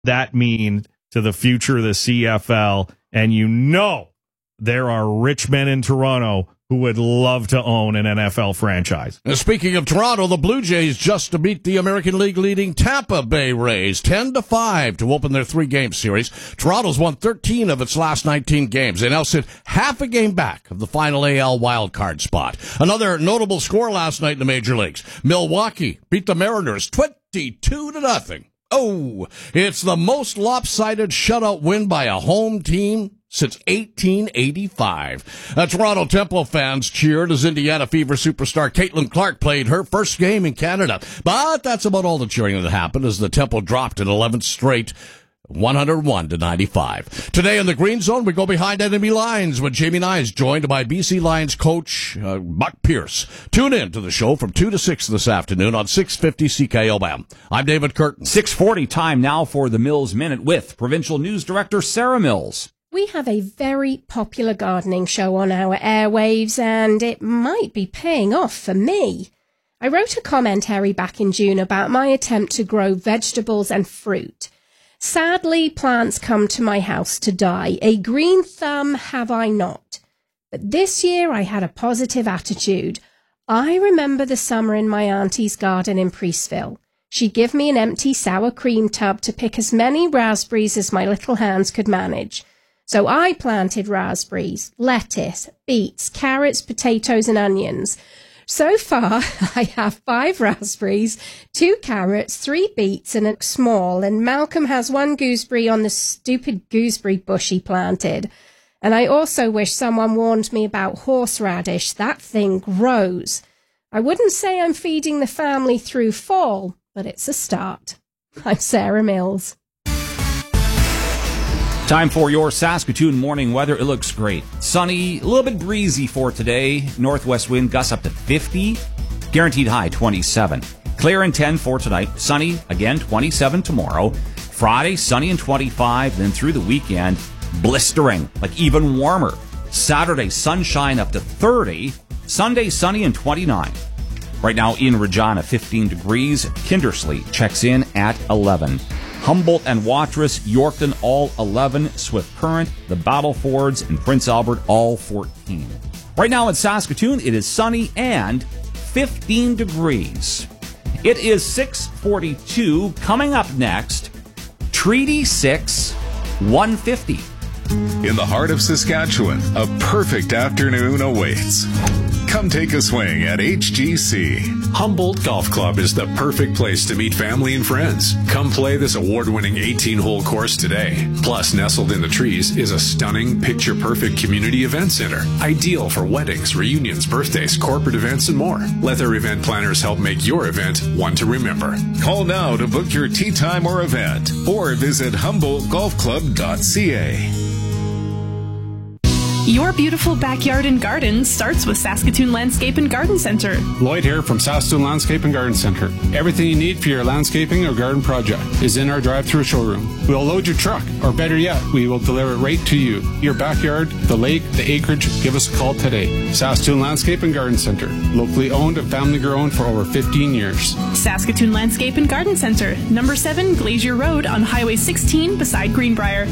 that mean to the future of the CFL? And you know there are rich men in Toronto who would love to own an NFL franchise. And speaking of Toronto, the Blue Jays just to beat the American League leading Tampa Bay Rays 10-5 to open their 3-game series. Toronto's won 13 of its last 19 games. They now sit half a game back of the final AL wildcard spot. Another notable score last night in the major leagues. Milwaukee beat the Mariners 22-0. Oh, it's the most lopsided shutout win by a home team since 1885. Toronto Temple fans cheered as Indiana Fever superstar Caitlin Clark played her first game in Canada. But that's about all the cheering that happened as the Temple dropped an 11th straight 101-95. Today in the Green Zone, we go behind enemy lines when Jamie Nye is joined by BC Lions coach Buck Pierce. Tune in to the show from 2 to 6 this afternoon on 650 CKOM. I'm David Curtin. 6:40 time now for the Mills Minute with Provincial News Director Sarah Mills. We have a very popular gardening show on our airwaves, and it might be paying off for me. I wrote a commentary back in June about my attempt to grow vegetables and fruit. Sadly, plants come to my house to die. A green thumb have I not. But this year I had a positive attitude. I remember the summer in my auntie's garden in Priestville. She'd give me an empty sour cream tub to pick as many raspberries as my little hands could manage. So I planted raspberries, lettuce, beets, carrots, potatoes and onions. So far, I have 5 raspberries, 2 carrots, 3 beets and a small, and Malcolm has 1 gooseberry on the stupid gooseberry bush he planted. And I also wish someone warned me about horseradish. That thing grows. I wouldn't say I'm feeding the family through fall, but it's a start. I'm Sarah Mills. Time for your Saskatoon morning weather. It looks great. Sunny, a little bit breezy for today. Northwest wind gusts up to 50. Guaranteed high 27. Clear and 10 for tonight. Sunny, again, 27 tomorrow. Friday, sunny and 25. Then through the weekend, blistering, like even warmer. Saturday, sunshine up to 30. Sunday, sunny and 29. Right now in Regina, 15 degrees. Kindersley checks in at 11. Humboldt and Watrous, Yorkton, all 11. Swift Current, the Battlefords, and Prince Albert, all 14. Right now in Saskatoon, it is sunny and 15 degrees. It is 6:42. Coming up next, Treaty 6, 150. In the heart of Saskatchewan, a perfect afternoon awaits. Come take a swing at HGC. Humboldt Golf Club is the perfect place to meet family and friends. Come play this award-winning 18-hole course today. Plus, nestled in the trees is a stunning, picture-perfect community event center. Ideal for weddings, reunions, birthdays, corporate events, and more. Let their event planners help make your event one to remember. Call now to book your tee time or event. Or visit HumboldtGolfClub.ca. Your beautiful backyard and garden starts with Saskatoon Landscape and Garden Center. Lloyd here from Saskatoon Landscape and Garden Center. Everything you need for your landscaping or garden project is in our drive-through showroom. We'll load your truck, or better yet, we will deliver it right to you. Your backyard, the lake, the acreage, give us a call today. Saskatoon Landscape and Garden Center. Locally owned and family grown for over 15 years. Saskatoon Landscape and Garden Center. Number 7 Glacier Road on Highway 16 beside Greenbrier.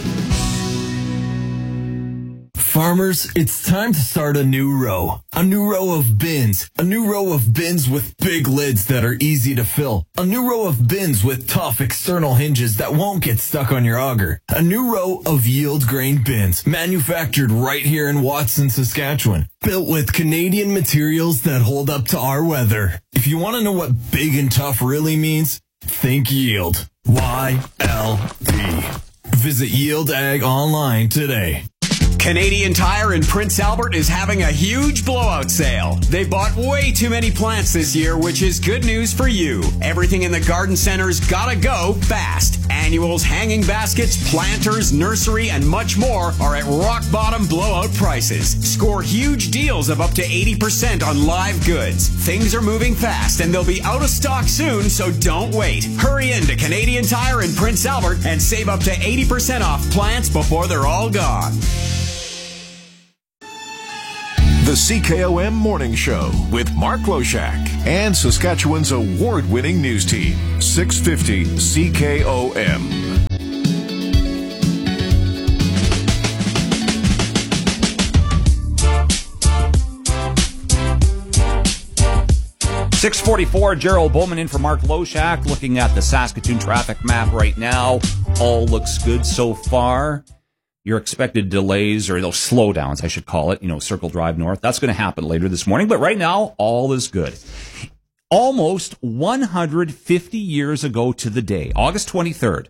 Farmers, it's time to start a new row. A new row of bins. A new row of bins with big lids that are easy to fill. A new row of bins with tough external hinges that won't get stuck on your auger. A new row of yield grain bins, manufactured right here in Watson, Saskatchewan. Built with Canadian materials that hold up to our weather. If you want to know what big and tough really means, think yield. YLD. Visit Yield Ag online today. Canadian Tire in Prince Albert is having a huge blowout sale. They bought way too many plants this year, which is good news for you. Everything in the garden center's gotta go fast. Annuals, hanging baskets, planters, nursery, and much more are at rock bottom blowout prices. Score huge deals of up to 80% on live goods. Things are moving fast and they'll be out of stock soon, so don't wait. Hurry into Canadian Tire in Prince Albert and save up to 80% off plants before they're all gone. The CKOM Morning Show with Mark Loshak and Saskatchewan's award-winning news team, 650 CKOM. 6:44, Gerald Bowman in for Mark Loshak, looking at the Saskatoon traffic map right now. All looks good so far. Your expected delays, or those slowdowns, I should call it, Circle Drive North, that's going to happen later this morning. But right now, all is good. Almost 150 years ago to the day, August 23rd,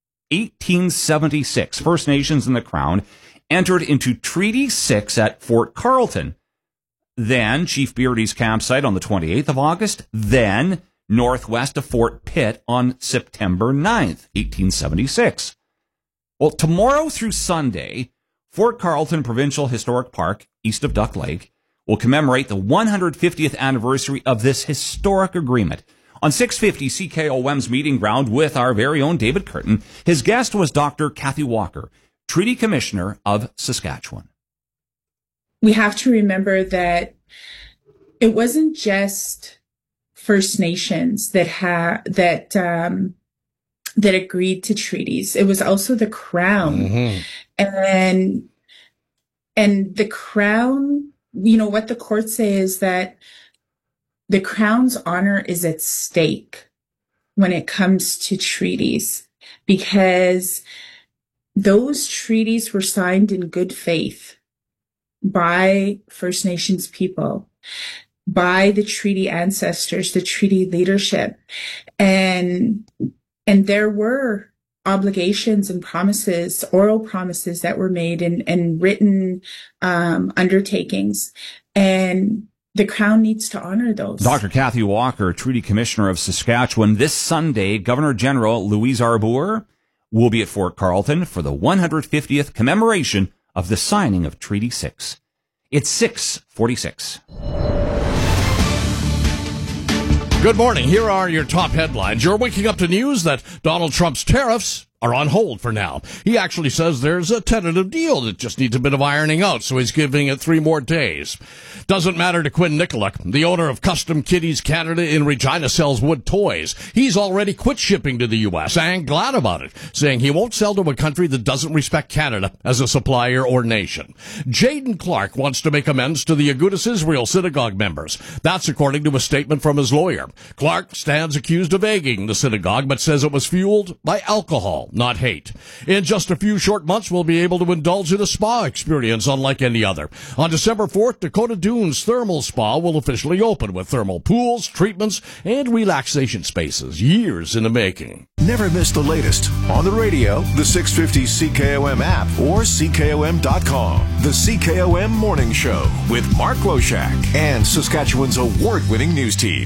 1876, First Nations and the Crown entered into Treaty 6 at Fort Carlton. Then Chief Beardy's campsite on the 28th of August. Then northwest of Fort Pitt on September 9th, 1876. Well, tomorrow through Sunday, Fort Carlton Provincial Historic Park, east of Duck Lake, will commemorate the 150th anniversary of this historic agreement. On 650 CKOM's meeting ground with our very own David Curtin, his guest was Dr. Kathy Walker, Treaty Commissioner of Saskatchewan. We have to remember that it wasn't just First Nations that agreed to treaties. It was also the Crown. Mm-hmm. And the Crown, what the courts say is that the Crown's honor is at stake when it comes to treaties, because those treaties were signed in good faith by First Nations people, by the treaty ancestors, the treaty leadership. And there were obligations and promises, oral promises that were made and written undertakings. And the Crown needs to honor those. Dr. Kathy Walker, Treaty Commissioner of Saskatchewan. This Sunday, Governor General Louise Arbour will be at Fort Carlton for the 150th commemoration of the signing of Treaty 6. It's 6:46. Good morning. Here are your top headlines. You're waking up to news that Donald Trump's tariffs are on hold for now. He actually says there's a tentative deal that just needs a bit of ironing out, so he's giving it 3 more days. Doesn't matter to Quinn Nicolak, the owner of Custom Kitties Canada in Regina sells wood toys. He's already quit shipping to the U.S. and glad about it, saying he won't sell to a country that doesn't respect Canada as a supplier or nation. Jaden Clark wants to make amends to the Agudas Israel synagogue members. That's according to a statement from his lawyer. Clark stands accused of egging the synagogue, but says it was fueled by alcohol, not hate. In just a few short months, we'll be able to indulge in a spa experience unlike any other. On December 4th, Dakota Dunes Thermal Spa will officially open with thermal pools, treatments, and relaxation spaces, years in the making. Never miss the latest on the radio, the 650 CKOM app, or CKOM.com. The CKOM Morning Show with Mark Loshak and Saskatchewan's award-winning news team.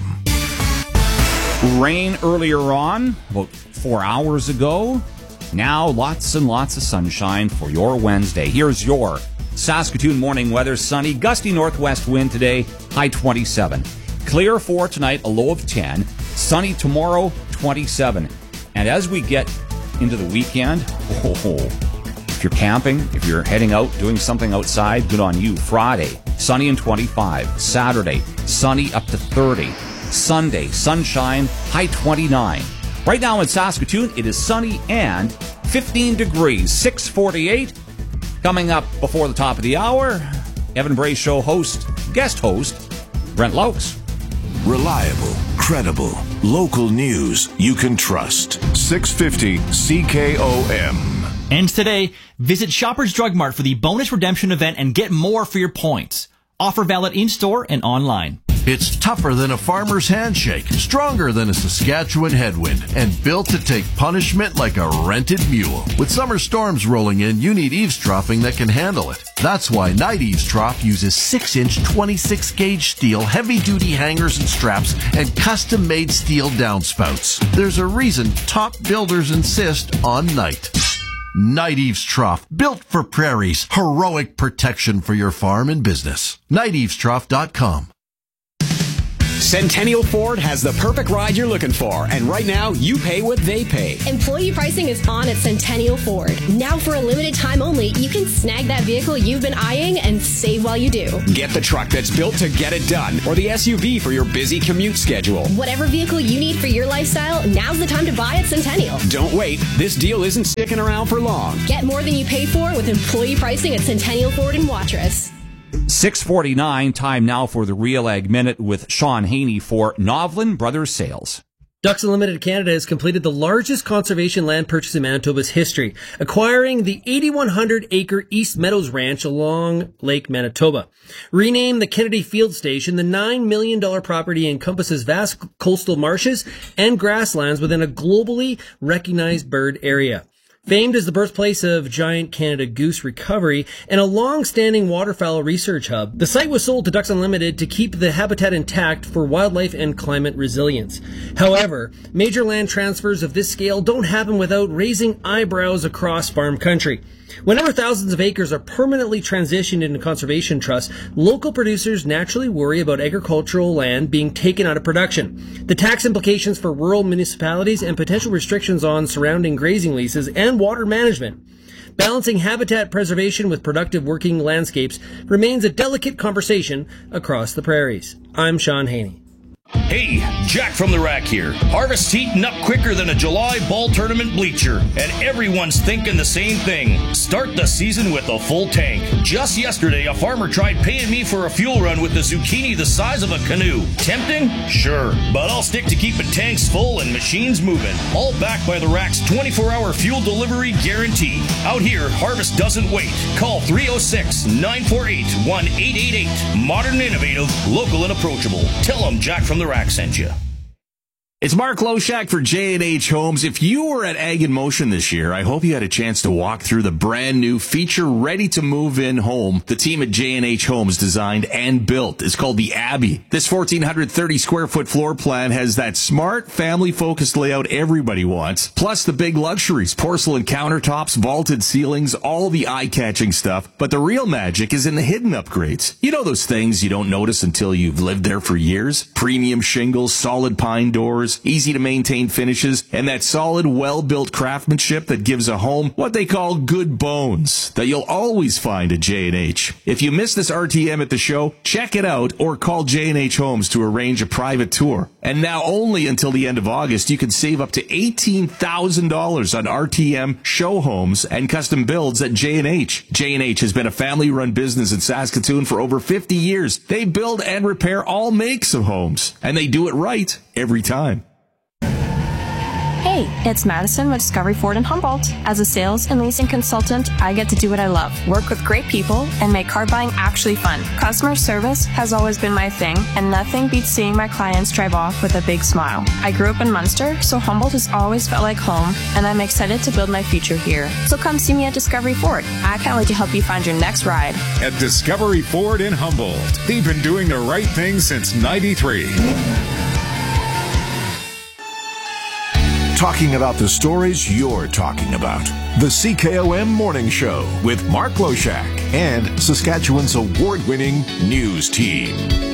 Rain earlier on, about 4 hours ago. Now lots and lots of sunshine for your Wednesday. Here's your Saskatoon morning weather. Sunny, gusty northwest wind today, high 27. Clear for tonight, a low of 10. Sunny tomorrow, 27. And as we get into the weekend, if you're camping, if you're heading out, doing something outside, good on you. Friday, sunny and 25. Saturday, sunny up to 30. Sunday, sunshine, high 29. Right now in Saskatoon, it is sunny and 15 degrees, 6:48. Coming up before the top of the hour, Evan Bray Show guest host, Brent Laux. Reliable, credible, local news you can trust. 650 CKOM. And today, visit Shoppers Drug Mart for the bonus redemption event and get more for your points. Offer valid in-store and online. It's tougher than a farmer's handshake, stronger than a Saskatchewan headwind, and built to take punishment like a rented mule. With summer storms rolling in, you need eavesdropping that can handle it. That's why Night Eavesdrop uses 6-inch 26-gauge steel, heavy-duty hangers and straps, and custom-made steel downspouts. There's a reason top builders insist on Night. Night Eavesdrop, built for prairies, heroic protection for your farm and business. NightEavesdrop.com. Centennial Ford has the perfect ride you're looking for, and right now, you pay what they pay. Employee pricing is on at Centennial Ford. Now for a limited time only, you can snag that vehicle you've been eyeing and save while you do. Get the truck that's built to get it done, or the SUV for your busy commute schedule. Whatever vehicle you need for your lifestyle, now's the time to buy at Centennial. Don't wait. This deal isn't sticking around for long. Get more than you pay for with employee pricing at Centennial Ford in Watrous. 6:49, time now for the Real Ag Minute with Sean Haney for Novlin Brothers Sales. Ducks Unlimited Canada has completed the largest conservation land purchase in Manitoba's history, acquiring the 8,100-acre East Meadows Ranch along Lake Manitoba. Renamed the Kennedy Field Station, the $9 million property encompasses vast coastal marshes and grasslands within a globally recognized bird area. Famed as the birthplace of giant Canada goose recovery and a long-standing waterfowl research hub, the site was sold to Ducks Unlimited to keep the habitat intact for wildlife and climate resilience. However, major land transfers of this scale don't happen without raising eyebrows across farm country. Whenever thousands of acres are permanently transitioned into conservation trusts, local producers naturally worry about agricultural land being taken out of production. The tax implications for rural municipalities and potential restrictions on surrounding grazing leases and water management. Balancing habitat preservation with productive working landscapes remains a delicate conversation across the prairies. I'm Sean Haney. Hey, Jack from the Rack here. Harvest's heating up quicker than a July ball tournament bleacher, and everyone's thinking the same thing. Start the season with a full tank. Just yesterday, a farmer tried paying me for a fuel run with a zucchini the size of a canoe. Tempting? Sure. But I'll stick to keeping tanks full and machines moving. All backed by the Rack's 24-hour fuel delivery guarantee. Out here, Harvest doesn't wait. Call 306-948-1888. Modern, innovative, local, and approachable. Tell them Jack from the Rack sent you. It's Mark Loshak for J&H Homes. If you were at Ag in Motion this year, I hope you had a chance to walk through the brand new feature ready to move in home the team at J&H Homes designed and built. It's called the Abbey. This 1,430 square foot floor plan has that smart family focused layout everybody wants, plus the big luxuries, porcelain countertops, vaulted ceilings, all the eye-catching stuff. But the real magic is in the hidden upgrades. You know those things you don't notice until you've lived there for years? Premium shingles, solid pine doors, easy to maintain finishes, and that solid, well-built craftsmanship that gives a home what they call good bones that you'll always find at J&H. If you missed this RTM at the show, check it out or call J&H Homes to arrange a private tour. And now only until the end of August, you can save up to $18,000 on RTM show homes and custom builds at J&H. J&H has been a family-run business in Saskatoon for over 50 years. They build and repair all makes of homes, and they do it right every time. Hey, it's Madison with Discovery Ford in Humboldt. As a sales and leasing consultant, I get to do what I love, work with great people, and make car buying actually fun. Customer service has always been my thing, and nothing beats seeing my clients drive off with a big smile. I grew up in Munster, so Humboldt has always felt like home, and I'm excited to build my future here. So come see me at Discovery Ford. I can't wait to help you find your next ride. At Discovery Ford in Humboldt, they've been doing the right thing since '93. Talking about the stories you're talking about. The CKOM Morning Show with Mark Loshak and Saskatchewan's award-winning news team.